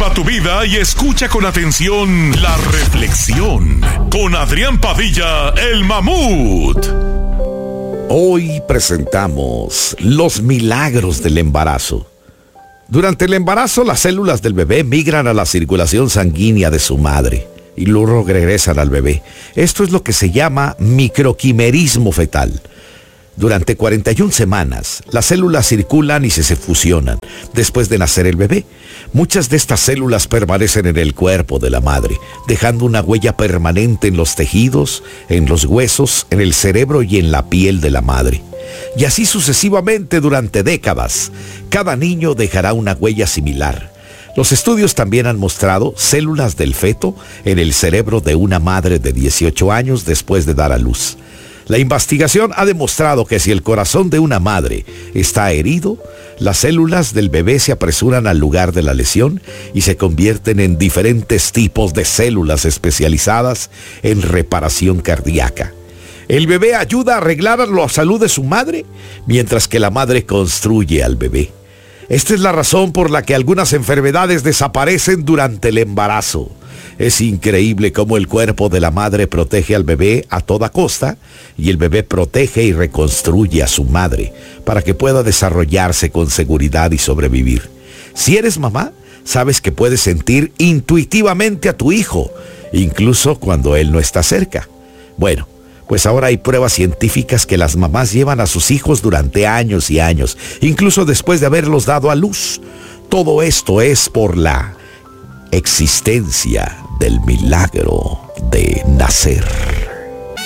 Observa tu vida y escucha con atención la reflexión con Adrián Padilla, el mamut. Hoy presentamos los milagros del embarazo. Durante el embarazo, las células del bebé migran a la circulación sanguínea de su madre y luego regresan al bebé. Esto es lo que se llama microquimerismo fetal. Durante 41 semanas, las células circulan y se fusionan después de nacer el bebé. Muchas de estas células permanecen en el cuerpo de la madre, dejando una huella permanente en los tejidos, en los huesos, en el cerebro y en la piel de la madre. Y así sucesivamente durante décadas. Cada niño dejará una huella similar. Los estudios también han mostrado células del feto en el cerebro de una madre de 18 años después de dar a luz. La investigación ha demostrado que si el corazón de una madre está herido, las células del bebé se apresuran al lugar de la lesión y se convierten en diferentes tipos de células especializadas en reparación cardíaca. El bebé ayuda a arreglar la salud de su madre, mientras que la madre construye al bebé. Esta es la razón por la que algunas enfermedades desaparecen durante el embarazo. Es increíble cómo el cuerpo de la madre protege al bebé a toda costa y el bebé protege y reconstruye a su madre para que pueda desarrollarse con seguridad y sobrevivir. Si eres mamá, sabes que puedes sentir intuitivamente a tu hijo, incluso cuando él no está cerca. Bueno, pues ahora hay pruebas científicas que las mamás llevan a sus hijos durante años y años, incluso después de haberlos dado a luz. Todo esto es por la existencia del milagro de nacer.